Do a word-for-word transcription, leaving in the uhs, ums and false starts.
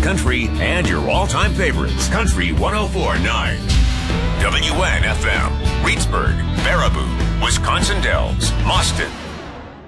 country and your all-time favorites. Country one oh four point nine. W N F M. Reedsburg, Baraboo, Wisconsin Dells, Boston,